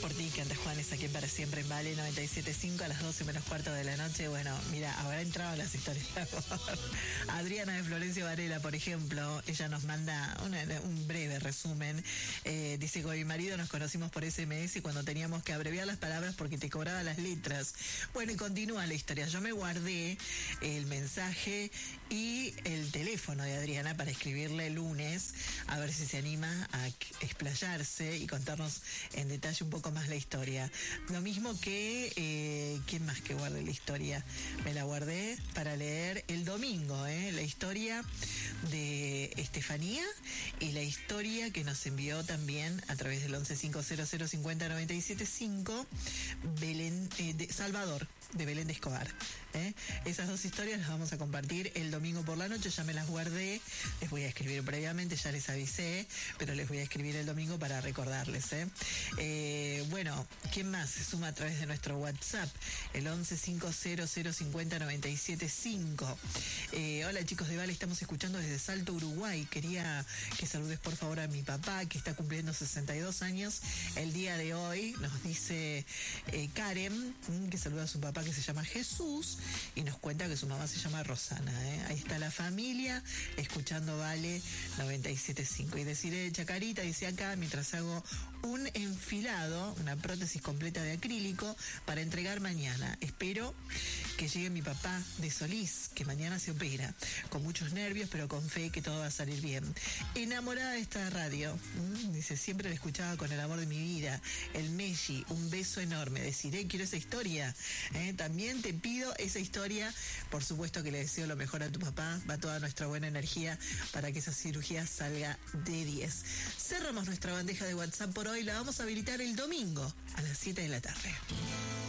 por ti, canta Juanes, aquí para siempre en Vale 97.5 a las 12 menos cuarto de la noche. Bueno, mira, habrá entrado las historias. Adriana de Florencio Varela, por ejemplo, ella nos manda un breve resumen. Dice: con mi marido nos conocimos por SMS cuando teníamos que abreviar las palabras porque te cobraba las letras. Bueno, y continúa la historia. Yo me guardé el mensaje y el teléfono de Adriana para escribirle el lunes, a ver si se anima a explayarse y contarnos en detalle un poco más la historia. Lo mismo que, ¿quién más que guarde la historia? Me la guardé para leer el domingo, la historia de Estefanía y la historia que nos envió también a través del 1150050975 Belén, de Salvador, de Belén de Escobar. Esas dos historias las vamos a compartir el domingo por la noche. Ya me las guardé, les voy a escribir previamente, ya les avisé, pero les voy a escribir el domingo para recordarles. Bueno, ¿quién más se suma a través de nuestro WhatsApp? El 1150050975. Hola chicos de Vale, estamos escuchando desde Salto, Uruguay. Quería que saludes por favor a mi papá, que está cumpliendo 62 años el día de hoy. Nos dice Karen, que saluda a su papá, que se llama Jesús, y nos cuenta que su mamá se llama Rosana. Ahí está la familia escuchando Vale 97.5. Y deciré Chacarita, dice acá, mientras hago un enfilado, una prótesis completa de acrílico para entregar mañana. Espero que llegue mi papá de Solís, que mañana se opera, con muchos nervios, pero con fe que todo va a salir bien. Enamorada de esta radio, dice, siempre la escuchaba con el amor de mi vida. El Meji, un beso enorme. Deciré, quiero esa historia. También te pido esa historia. Por supuesto que le deseo lo mejor a tu papá. Va toda nuestra buena energía para que esa cirugía salga de 10. Cerramos nuestra bandeja de WhatsApp por hoy. La vamos a habilitar el domingo a las 7 de la tarde.